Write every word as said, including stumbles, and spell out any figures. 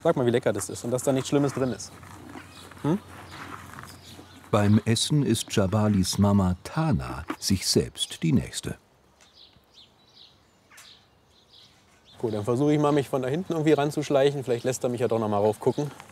Sag mal, wie lecker das ist und dass da nichts Schlimmes drin ist. Hm? Beim Essen ist Jabalis Mama Tana sich selbst die Nächste. Gut, dann versuche ich mal, mich von da hinten irgendwie ranzuschleichen. Vielleicht lässt er mich ja doch noch mal raufgucken.